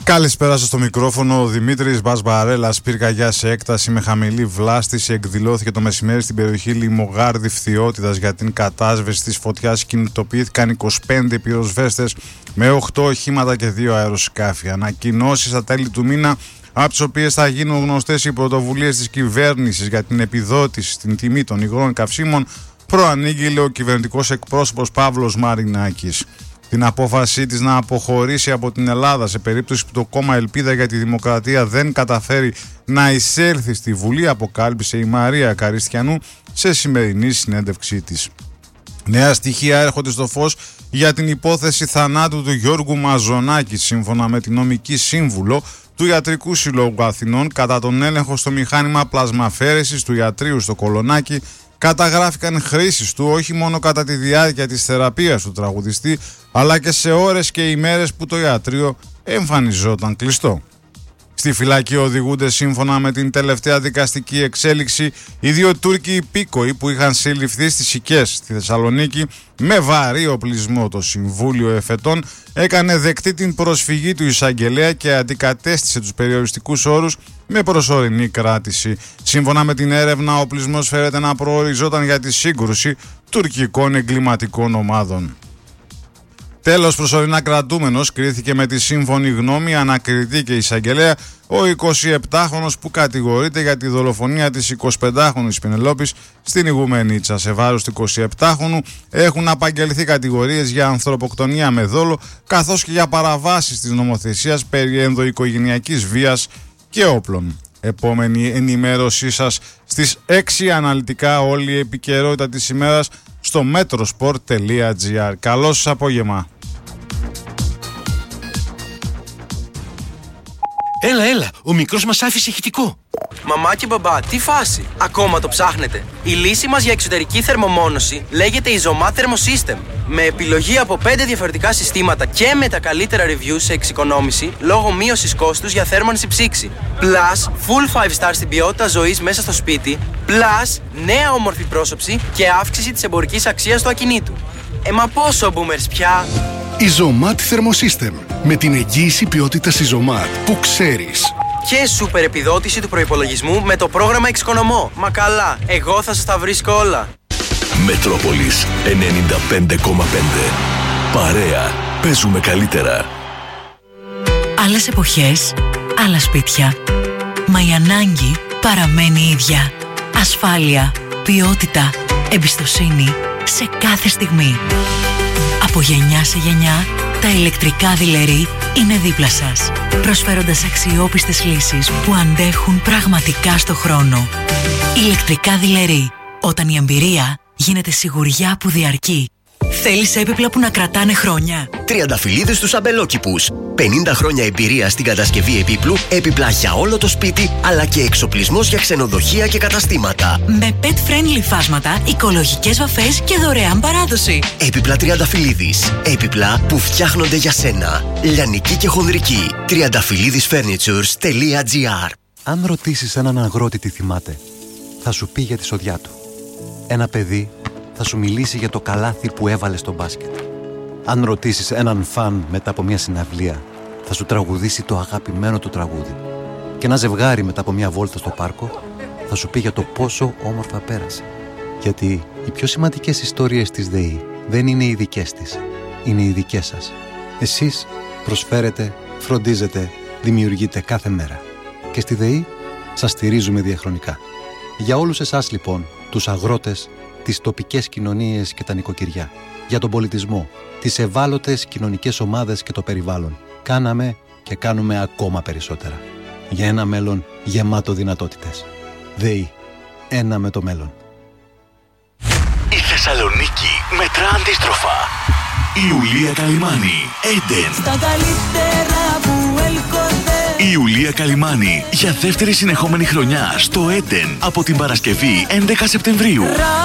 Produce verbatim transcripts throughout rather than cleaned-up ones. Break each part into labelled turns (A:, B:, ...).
A: Καλησπέρα στο μικρόφωνο. Ο Δημήτρης Μπασμπαρέλας πυρκαγιά σε έκταση με χαμηλή βλάστηση εκδηλώθηκε το μεσημέρι στην περιοχή Λιμογάρδη Φθιώτιδας. Για την κατάσβεση της φωτιάς κινητοποιήθηκαν είκοσι πέντε πυροσβέστες με οκτώ οχήματα και δύο αεροσκάφη. Ανακοινώσεις στα τέλη του μήνα, από τις οποίες θα γίνουν γνωστές οι πρωτοβουλίες της κυβέρνησης για την επιδότηση στην τιμή των υγρών καυσίμων, προανήγγειλε ο κυβερνητικός εκπρόσωπος Παύλος Μαρινάκης. Την απόφασή της να αποχωρήσει από την Ελλάδα σε περίπτωση που το κόμμα Ελπίδα για τη Δημοκρατία δεν καταφέρει να εισέλθει στη Βουλή, αποκάλυψε η Μαρία Καριστιανού σε σημερινή συνέντευξή της. Νέα στοιχεία έρχονται στο φως για την υπόθεση θανάτου του Γιώργου Μαζονάκη. Σύμφωνα με την νομική σύμβουλο του Ιατρικού Συλλόγου Αθηνών, κατά τον έλεγχο στο μηχάνημα πλασμαφέρεσης του ιατρείου στο Κολονάκι, καταγράφηκαν χρήσεις του όχι μόνο κατά τη διάρκεια της θεραπείας του τραγουδιστή, αλλά και σε ώρες και ημέρες που το ιατρείο εμφανιζόταν κλειστό. Στη φυλακή οδηγούνται, σύμφωνα με την τελευταία δικαστική εξέλιξη, οι δύο Τούρκοι υπήκοοι που είχαν συλληφθεί στις Σικές στη Θεσσαλονίκη με βαρύ οπλισμό. Το Συμβούλιο Εφετών έκανε δεκτή την προσφυγή του εισαγγελέα και αντικατέστησε τους περιοριστικούς όρους με προσωρινή κράτηση. Σύμφωνα με την έρευνα, ο οπλισμός φέρεται να προοριζόταν για τη σύγκρουση τουρκικών εγκληματικών ομάδων. Τέλος, προσωρινά κρατούμενος κρίθηκε με τη σύμφωνη γνώμη ανακριτή και εισαγγελέα ο εικοσιεπτάχρονος που κατηγορείται για τη δολοφονία της εικοσιπεντάχρονης Πενελόπης στην Ιγουμενίτσα. Σε βάρος του εικοσιεπτάχρονου έχουν απαγγελθεί κατηγορίες για ανθρωποκτονία με δόλο, καθώς και για παραβάσεις της νομοθεσίας περί ενδοοικογενειακής βίας και όπλων. Επόμενη ενημέρωσή σας στις έξι αναλυτικά, όλη η επικαιρότητα της ημέρας στο metrosport τελεία gr. Καλό σας απόγευμα.
B: Έλα, έλα, ο μικρός μας άφησε ηχητικό.
C: Μαμά και μπαμπά, τι φάση, ακόμα το ψάχνετε? Η λύση μας για εξωτερική θερμομόνωση λέγεται Isomat Thermosystem. Με επιλογή από πέντε διαφορετικά συστήματα και με τα καλύτερα reviews σε εξοικονόμηση λόγω μείωσης κόστους για θέρμανση ψήξη. Plus, full five star στην ποιότητα ζωής μέσα στο σπίτι. Plus, νέα όμορφη πρόσωψη και αύξηση της εμπορικής αξίας του ακινήτου. Ε, μα πόσο boomers πια!
D: Isomat Thermosystem. Με την εγγύηση ποιότητας Isomat που ξέρεις.
C: Και σούπερ επιδότηση του προϋπολογισμού με το πρόγραμμα Εξοικονομώ. Μα καλά, εγώ θα σας τα βρίσκω όλα.
E: Μετρόπολης ενενήντα πέντε κόμμα πέντε. Παρέα. Παίζουμε καλύτερα.
F: Άλλες εποχές, άλλα σπίτια. Μα η ανάγκη παραμένει ίδια. Ασφάλεια, ποιότητα, εμπιστοσύνη σε κάθε στιγμή. Από γενιά σε γενιά, τα ηλεκτρικά δειλερί είναι δίπλα σας, προσφέροντας αξιόπιστες λύσεις που αντέχουν πραγματικά στο χρόνο. Ηλεκτρικά δειλερί, όταν η εμπειρία γίνεται σιγουριά που διαρκεί. Θέλεις έπιπλα που να κρατάνε χρόνια?
G: Τριανταφυλλίδες στους αμπελόκηπους. πενήντα χρόνια εμπειρία στην κατασκευή επίπλου, έπιπλα για όλο το σπίτι, αλλά και εξοπλισμός για ξενοδοχεία και καταστήματα.
F: Με pet-friendly φάσματα, οικολογικές βαφές και δωρεάν παράδοση.
G: Έπιπλα Τριανταφυλλίδης. Έπιπλα που φτιάχνονται για σένα. Λιανική και χονδρική. τριανταφυλλίδης φέρνιτσουρς τελεία gr.
H: Αν ρωτήσεις έναν αγρότη τι θυμάται, θα σου πει για τη σοδιά του. Ένα παιδί θα σου μιλήσει για το καλάθι που έβαλε στο μπάσκετ. Αν ρωτήσεις έναν φαν μετά από μια συναυλία, θα σου τραγουδήσει το αγαπημένο του τραγούδι. Και ένα ζευγάρι μετά από μια βόλτα στο πάρκο θα σου πει για το πόσο όμορφα πέρασε. Γιατί οι πιο σημαντικές ιστορίες της ΔΕΗ δεν είναι οι δικές της, είναι οι δικές σας. Εσείς προσφέρετε, φροντίζετε, δημιουργείτε κάθε μέρα. Και στη ΔΕΗ σας στηρίζουμε διαχρονικά. Για όλους εσάς λοιπόν, τους αγρότες, τις τοπικές κοινωνίες και τα νοικοκυριά, για τον πολιτισμό, τις ευάλωτες κοινωνικές ομάδες και το περιβάλλον, κάναμε και κάνουμε ακόμα περισσότερα. Για ένα μέλλον γεμάτο δυνατότητες. ΔΕΗ. Ένα με το μέλλον.
E: Η Θεσσαλονίκη μετρά αντίστροφα. Η Ιουλία Καλυμάνη, Έντεν.
I: Στα καλύτερα που έλκονται.
E: Η Ιουλία Καλυμάνη για δεύτερη συνεχόμενη χρονιά στο Έντεν από την Παρασκευή έντεκα Σεπτεμβρίου.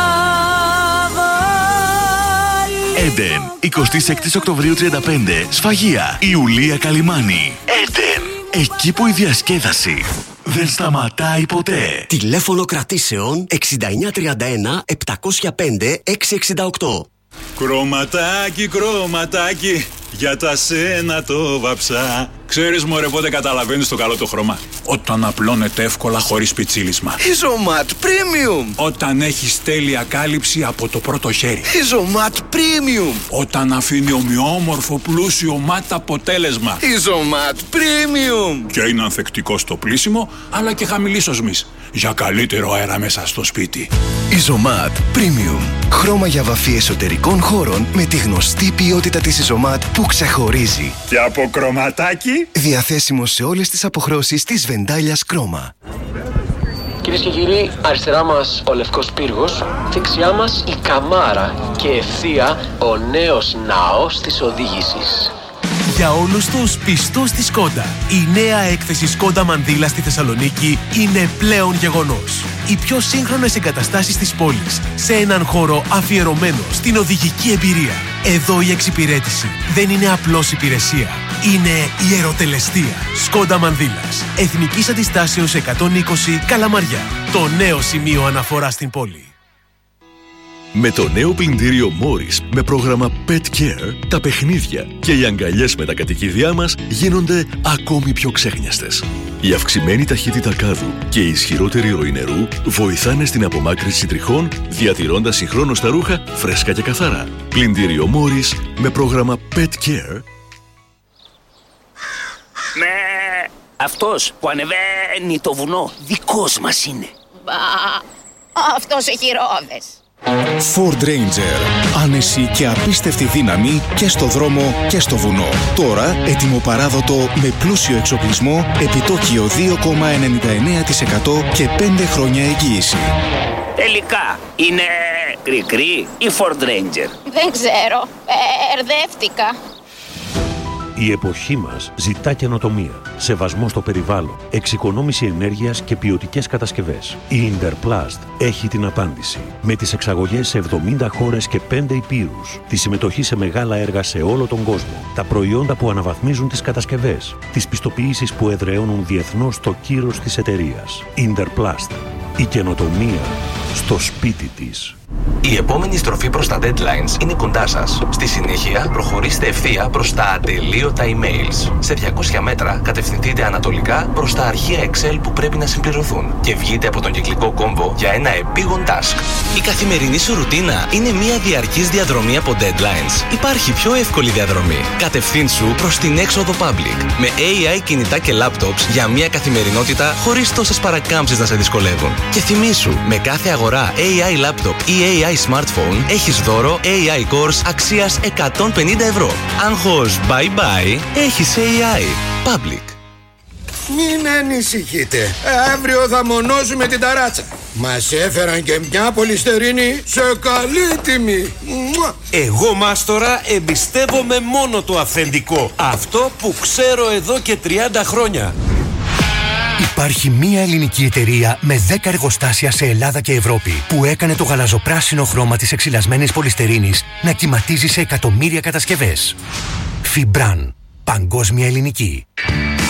E: Έντεν, εικοστή έκτη Οκτωβρίου τριάντα πέντε, Σφαγεία. Η Ιουλία Καλυμάνη, Έντεν. Εκεί που η διασκέδαση δεν σταματάει ποτέ.
G: Τηλέφωνο κρατήσεων εξήντα εννιά τριάντα ένα επτακόσια πέντε εξακόσια εξήντα οκτώ.
J: Κρωματάκι, κρωματάκι, για τα σένα το βαψά. Ξέρεις μωρέ πότε καταλαβαίνεις το καλό το χρώμα? Όταν απλώνεται εύκολα χωρίς πιτσίλισμα.
K: Ιζωμάτ Premium.
J: Όταν έχεις τέλεια κάλυψη από το πρώτο χέρι.
K: Ιζωμάτ Premium.
J: Όταν αφήνει ομοιόμορφο πλούσιο ματ αποτέλεσμα.
K: Ιζωμάτ Premium.
J: Και είναι ανθεκτικό στο πλύσιμο αλλά και χαμηλής οσμής. Για καλύτερο αέρα μέσα στο σπίτι.
K: Ιζωμάτ Premium. Χρώμα για βαφή εσωτερικών χώρων με τη γνωστή ποιότητα της Ιζωμάτ που ξεχωρίζει.
J: Και από κρωματάκι.
K: Διαθέσιμο σε όλες τις αποχρώσεις της Βεντάλιας Κρόμα.
L: Κυρίες και κύριοι, αριστερά μας ο Λευκός Πύργος, δεξιά μας η Καμάρα και ευθεία ο νέος ναός της οδήγησης.
M: Για όλους τους πιστούς στη Σκόντα, η νέα έκθεση Σκόντα Μανδύλα στη Θεσσαλονίκη είναι πλέον γεγονός. Οι πιο σύγχρονες εγκαταστάσεις της πόλης, σε έναν χώρο αφιερωμένο στην οδηγική εμπειρία. Εδώ η εξυπηρέτηση δεν είναι απλώς υπηρεσία, είναι ιεροτελεστία. Σκόντα Μανδύλας, Εθνικής Αντιστάσεως εκατόν είκοσι Καλαμαριά. Το νέο σημείο αναφορά στην πόλη.
E: Με το νέο πλυντήριο Morris με πρόγραμμα Pet Care, τα παιχνίδια και οι αγκαλιές με τα κατοικίδια μας γίνονται ακόμη πιο ξέχνιαστες. Η αυξημένη ταχύτητα κάδου και η ισχυρότερη ροή νερού βοηθάνε στην απομάκρυνση τριχών, διατηρώντας συγχρόνως τα ρούχα φρέσκα και καθαρά. Πλυντήριο Morris με πρόγραμμα Pet Care.
N: Με αυτός που ανεβαίνει το βουνό δικός μας είναι.
O: Μπα, αυτός έχει ρόδες.
P: Ford Ranger. Άνεση και απίστευτη δύναμη και στο δρόμο και στο βουνό. Τώρα έτοιμο παράδοτο με πλούσιο εξοπλισμό, επιτόκιο δύο κόμμα ενενήντα εννέα τοις εκατό και πέντε χρόνια εγγύηση.
N: Τελικά είναι κρικρή ή Ford Ranger?
O: Δεν ξέρω. Ερδεύτηκα.
Q: Η εποχή μας ζητά καινοτομία, σεβασμό στο περιβάλλον, εξοικονόμηση ενέργειας και ποιοτικές κατασκευές. Η Interplast έχει την απάντηση. Με τις εξαγωγές σε εβδομήντα χώρες και πέντε υπήρους, τη συμμετοχή σε μεγάλα έργα σε όλο τον κόσμο, τα προϊόντα που αναβαθμίζουν τις κατασκευές, τις πιστοποιήσεις που εδραιώνουν διεθνώς το κύρος της εταιρείας. Interplast. Η καινοτομία στο σπίτι της.
R: Η επόμενη στροφή προς τα deadlines είναι κοντά σας. Στη συνέχεια, προχωρήστε ευθεία προς τα ατελείωτα emails. Σε διακόσια μέτρα, κατευθυνθείτε ανατολικά προς τα αρχεία Excel που πρέπει να συμπληρωθούν και βγείτε από τον κυκλικό κόμβο για ένα επίγον task. Η καθημερινή σου ρουτίνα είναι μια διαρκής διαδρομή από deadlines. Υπάρχει πιο εύκολη διαδρομή. Κατευθύνσου προς την έξοδο Public με έι άι κινητά και laptops για μια καθημερινότητα χωρίς τόσες παρακάμψεις να σε δυσκολεύουν. Και θυμήσου, με κάθε αγορά έι άι laptop ή έι άι smartphone έχεις δώρο έι άι Course αξίας εκατόν πενήντα ευρώ. Άγχος bye bye, έχεις έι άι Public.
S: Μην ανησυχείτε, αύριο θα μονώσουμε την ταράτσα. Μας έφεραν και μια πολυστερίνη σε καλή τιμή.
T: Εγώ, μάστορα, εμπιστεύομαι μόνο το αυθεντικό. Αυτό που ξέρω εδώ και τριάντα χρόνια.
U: Υπάρχει μία ελληνική εταιρεία με δέκα εργοστάσια σε Ελλάδα και Ευρώπη που έκανε το γαλαζοπράσινο χρώμα της εξυλασμένης πολυστερίνης να κυματίζει σε εκατομμύρια κατασκευές. Φιμπράν. Παγκόσμια ελληνική.